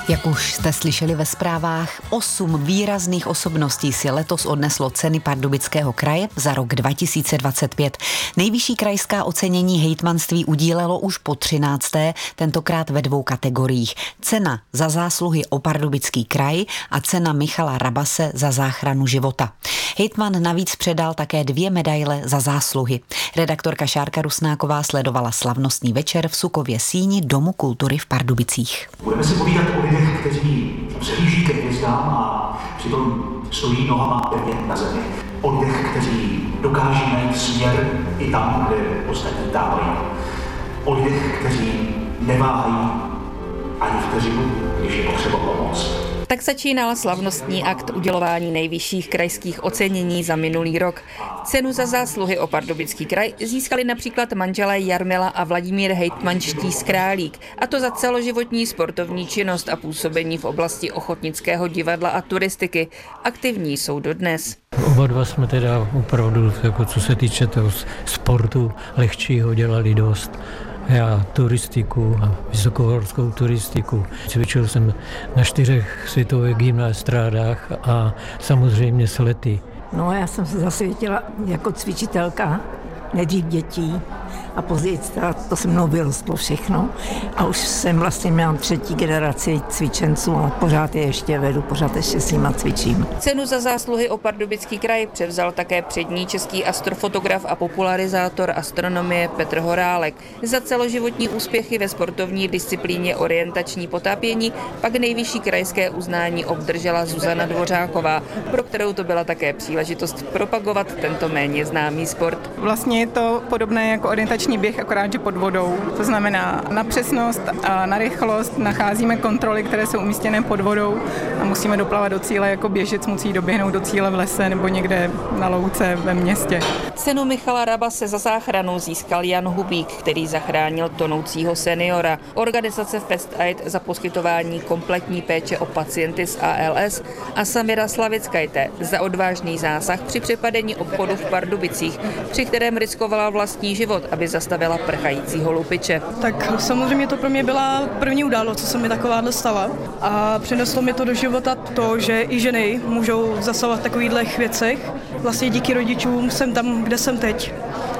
Jak už jste slyšeli ve zprávách, 8 výrazných osobností si letos odneslo ceny Pardubického kraje za rok 2025. Nejvyšší krajská ocenění hejtmanství udílelo už po 13. tentokrát ve 2 kategoriích. Cena za zásluhy o Pardubický kraj a cena Michala Rabase za záchranu života. Hejtman navíc předal také 2 medaile za zásluhy. Redaktorka Šárka Rusnáková sledovala slavnostní večer v Sukově síni Domu kultury v Pardubicích. Budeme si povídat o lidech, kteří přehlíží ke hvězdám a přitom stojí nohama pevně na zemi. O lidech, kteří dokáží najít směr i tam, kde ostatní tápají. O lidech, kteří neváhají ani vteřinu, když je potřeba pomoct. Tak začínal slavnostní akt udělování nejvyšších krajských ocenění za minulý rok. Cenu za zásluhy o Pardubický kraj získali například manželé Jarmila a Vladimír hejtmanští z Králík, a to za celoživotní sportovní činnost a působení v oblasti ochotnického divadla a turistiky. Aktivní jsou dodnes. Oba dva jsme teda opravdu, jako co se týče toho sportu lehčího, dělali dost. Já turistiku a vysokohorskou turistiku. Cvičil jsem na 4 světových gymnastrádách a samozřejmě s lety. No, já jsem se zasvětila jako cvičitelka, nejdřív dětí a později to se mnou vyrostlo všechno. A už jsem vlastně mám 3. generaci cvičenců a pořád je ještě vedu, pořád ještě s nima cvičím. Cenu za zásluhy o Pardubický kraj převzal také přední český astrofotograf a popularizátor astronomie Petr Horálek. Za celoživotní úspěchy ve sportovní disciplíně orientační potápění pak nejvyšší krajské uznání obdržela Zuzana Dvořáková, pro kterou to byla také příležitost propagovat tento méně známý sport. Vlastně je to podobné jako orientační běh, akorát že pod vodou. To znamená na přesnost a na rychlost nacházíme kontroly, které jsou umístěné pod vodou a musíme doplavat do cíle, jako běžec musí doběhnout do cíle v lese nebo někde na louce ve městě. Cenu Michala Rabase za záchranu získal Jan Hubík, který zachránil tonoucího seniora. Organizace Fest Aid za poskytování kompletní péče o pacienty s ALS a Samira Slavickajte za odvážný zásah při přepadení obchodu v Pardubicích, při kterém riskovala vlastní život, aby zastavila prchajícího lupiče. Tak samozřejmě to pro mě byla první událost, co se mi takováhle stala. A přineslo mi to do života to, že i ženy můžou zasahovat v takových věcech. Vlastně díky rodičům jsem tam, kde jsem teď.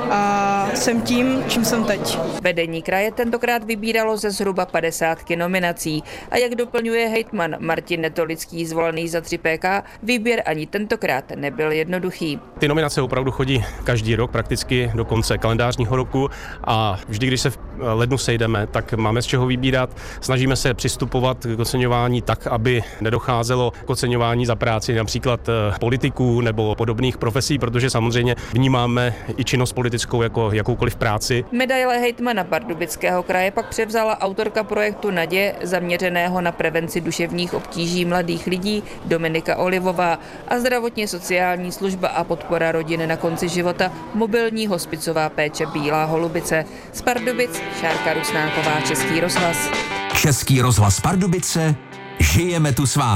A jsem tím, čím jsem teď. Vedení kraje tentokrát vybíralo ze zhruba 50 nominací. A jak doplňuje hejtman Martin Netolický, zvolený za 3PK, výběr ani tentokrát nebyl jednoduchý. Ty nominace opravdu chodí každý rok, prakticky do konce kalendářního roku, a vždy, když se v lednu sejdeme, tak máme z čeho vybírat. Snažíme se přistupovat k oceňování tak, aby nedocházelo k oceňování za práci například politiků nebo podobných profesí, protože samozřejmě vnímáme i činnost politickou jako jakoukoliv práci. Medaile hejtmana Pardubického kraje pak převzala autorka projektu Naděje, zaměřeného na prevenci duševních obtíží mladých lidí, Dominika Olivová, a zdravotně sociální služba a podpora rodiny na konci života, mobilní hospicová péče Bílá Holubice. Z Pardubic Šárka Rusnáková, Český rozhlas. Český rozhlas Pardubice, žijeme tu s vámi.